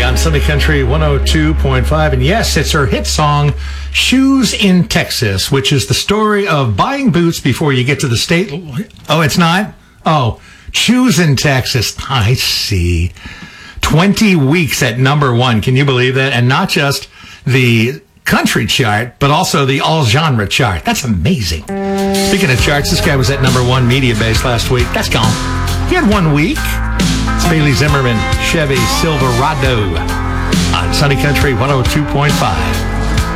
on Sunday Country 102.5. And yes, it's her hit song, Shoes in Texas, which is the story of buying boots before you get to the state. Oh, it's not? Oh, Shoes in Texas. I see. 20 weeks at number one. Can you believe that? And not just the country chart, but also the all-genre chart. That's amazing. Speaking of charts, this guy was at number one media base last week. That's gone. He had 1 week. It's Bailey Zimmerman, Chevy Silverado on Sunny Country 102.5.